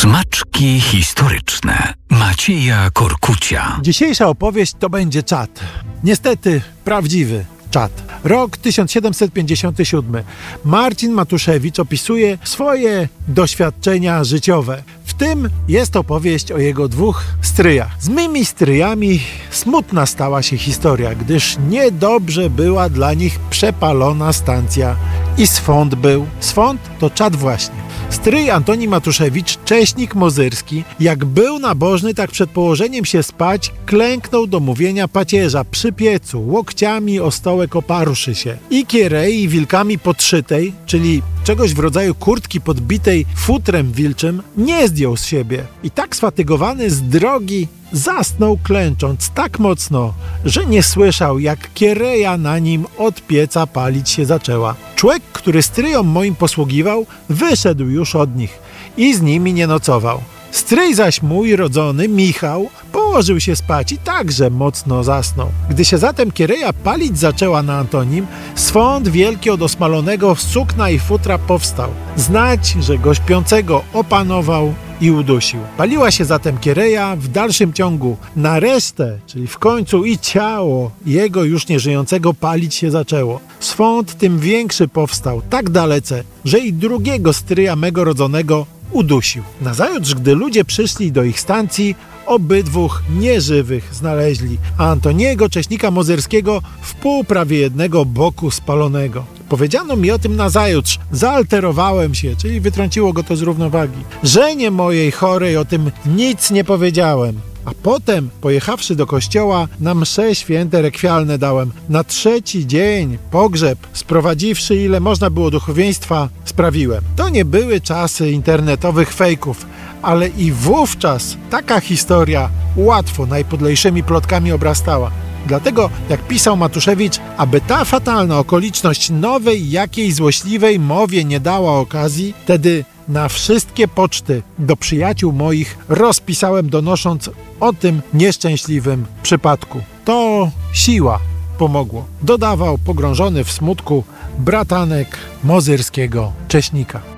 Smaczki historyczne Macieja Korkucia. Dzisiejsza opowieść to będzie czad. Niestety prawdziwy czad. Rok 1757. Marcin Matuszewicz opisuje swoje doświadczenia życiowe. W tym jest opowieść o jego dwóch stryjach. Z mymi stryjami smutna stała się historia, gdyż niedobrze była dla nich przepalona stacja. I swąd był. Swąd to czad właśnie. Stryj Antoni Matuszewicz, cześnik mozyrski, jak był nabożny, tak przed położeniem się spać klęknął do mówienia pacierza przy piecu, łokciami o stołek oparłszy się. I kierei wilkami podszytej, czyli czegoś w rodzaju kurtki podbitej futrem wilczym, nie zdjął z siebie. I tak sfatygowany z drogi zasnął klęcząc tak mocno, że nie słyszał, jak kiereja na nim od pieca palić się zaczęła. Człowiek, który stryjom moim posługiwał, wyszedł już od nich i z nimi nie nocował. Stryj zaś mój rodzony, Michał, położył się spać i także mocno zasnął. Gdy się zatem kiereja palić zaczęła na Antonim, swąd wielki od osmalonego sukna i futra powstał. Znać, że go śpiącego opanował i udusił. Paliła się zatem kiereja, w dalszym ciągu na resztę, czyli w końcu i ciało jego już nieżyjącego palić się zaczęło. Swąd tym większy powstał, tak dalece, że i drugiego stryja mego rodzonego udusił. Nazajutrz, gdy ludzie przyszli do ich stacji, obydwóch nieżywych znaleźli, a Antoniego, cześnika mozyrskiego, w pół prawie jednego boku spalonego. Powiedziano mi o tym nazajutrz, zaalterowałem się, czyli wytrąciło go to z równowagi. Żenie mojej chorej o tym nic nie powiedziałem. A potem, pojechawszy do kościoła, na msze święte rekwialne dałem. Na trzeci dzień pogrzeb, sprowadziwszy ile można było duchowieństwa, sprawiłem. To nie były czasy internetowych fejków, ale i wówczas taka historia łatwo najpodlejszymi plotkami obrastała. Dlatego, jak pisał Matuszewicz, aby ta fatalna okoliczność nowej jakiej złośliwej mowie nie dała okazji, wtedy na wszystkie poczty do przyjaciół moich rozpisałem, donosząc o tym nieszczęśliwym przypadku. To siła pomogło. Dodawał pogrążony w smutku bratanek mozyrskiego cześnika.